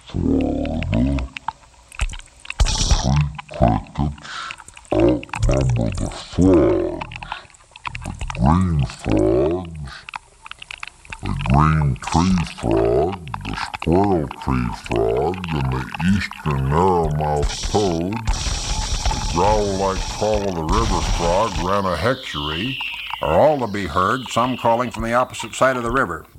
Florida, tree crickets outnumber the frogs. Green frogs, the green tree frog, the squirrel tree frog, and the eastern narrowmouth toad, the growl-like call of the river frog, Rana hexeri, are all to be heard, some calling from the opposite side of the river.